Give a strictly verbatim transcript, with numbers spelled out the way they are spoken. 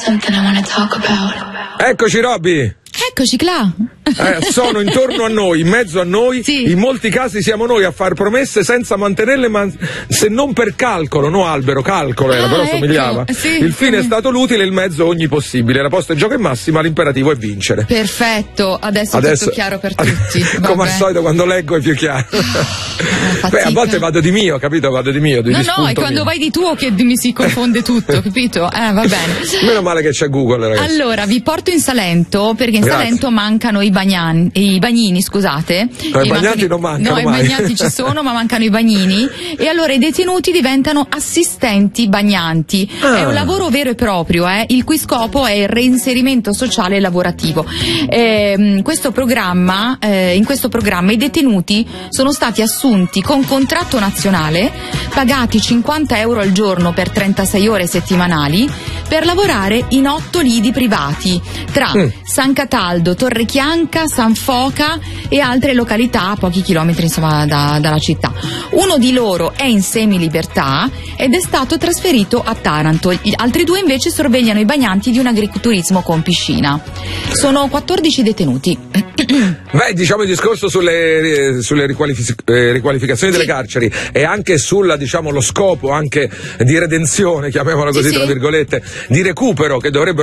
Something I wanna talk about. Eccoci Robby. Eccoci là. Eh, sono intorno a noi, in mezzo a noi, sì. In molti casi siamo noi a far promesse senza mantenerle, ma se non per calcolo, no albero, calcolo era, ah, però ecco. somigliava. Sì, il fine come... è stato l'utile, il mezzo ogni possibile. La posta è gioco e massima, l'imperativo è vincere. Perfetto, adesso, adesso è tutto chiaro per tutti. Come al solito quando leggo è più chiaro. Ah, Beh, a volte vado di mio, capito? Vado di mio. Di no, no, è quando mio. vai di tuo che mi si confonde tutto, capito? Eh, va bene. Meno male che c'è Google, ragazzi. Allora, vi porto in Salento, perché in Grazie. Salento mancano i bagnani, i bagnini, scusate. No, i bagnati non mancano No, mai. i bagnati ci sono, ma mancano i bagnini. E allora i detenuti diventano assistenti bagnanti. Ah. È un lavoro vero e proprio, eh, il cui scopo è il reinserimento sociale e lavorativo. Eh, questo programma, eh, in questo programma i detenuti sono stati assunti con contratto nazionale, pagati cinquanta euro al giorno per trentasei ore settimanali, per lavorare in otto lidi privati tra mm. San Cataldo, Torrechianca, San Foca e altre località a pochi chilometri insomma da, dalla città. Uno di loro è in semilibertà ed è stato trasferito a Taranto. Gli altri due invece sorvegliano i bagnanti di un agriturismo con piscina. Sono quattordici detenuti. Beh, diciamo il discorso sulle, sulle riqualific- eh, riqualificazioni delle carceri e anche sulla, diciamo, lo scopo anche di redenzione, chiamiamolo così, sì, tra sì. virgolette, di recupero che dovrebbero